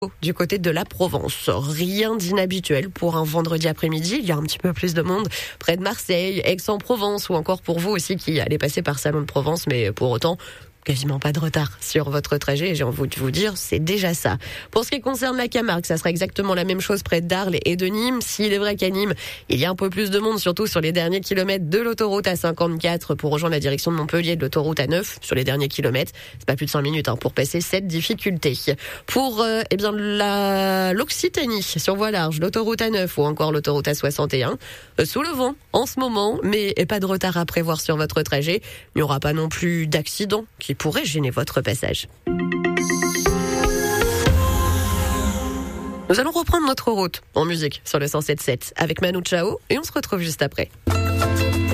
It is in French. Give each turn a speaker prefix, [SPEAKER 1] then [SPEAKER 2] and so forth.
[SPEAKER 1] Du côté de la Provence, rien d'inhabituel pour un vendredi après-midi. Il y a un petit peu plus de monde près de Marseille, Aix-en-Provence ou encore pour vous aussi qui allez passer par Salon de Provence, mais pour autant quasiment pas de retard sur votre trajet. J'ai envie de vous dire, c'est déjà ça. Pour ce qui concerne la Camargue, ça sera exactement la même chose près d'Arles et de Nîmes. S'il est vrai qu'à Nîmes, il y a un peu plus de monde, surtout sur les derniers kilomètres de l'autoroute A54 pour rejoindre la direction de Montpellier, de l'autoroute A9 sur les derniers kilomètres. C'est pas plus de 5 minutes pour passer cette difficulté. Pour l'Occitanie, sur voie large, l'autoroute A9 ou encore l'autoroute A61, sous le vent en ce moment, mais pas de retard à prévoir sur votre trajet. Il n'y aura pas non plus d'accident qui pourrait gêner votre passage. Nous allons reprendre notre route en musique sur le 107.7 avec Manu Chao et on se retrouve juste après.